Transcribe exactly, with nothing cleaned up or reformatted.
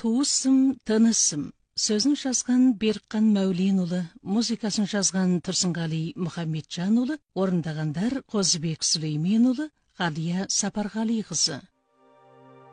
Туысым, тынысым. Сөзін жазған Берқан Мәулен ұлы, музыкасын жазған Тұрсынғали Мұхаммеджан ұлы, орындағандар Қозыбек Сүлеймен ұлы, Ғалия Сапарғали қызы.